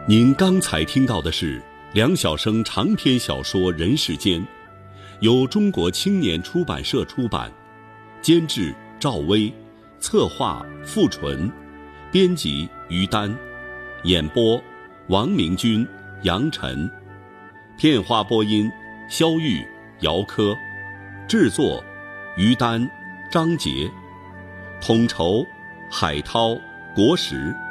您刚才听到的是梁晓声长篇小说《人世间》，由中国青年出版社出版，监制赵薇，策划付纯，编辑于丹，演播王明军、杨晨，片花播音肖玉、姚科，制作于丹、张杰，统筹海涛、国石。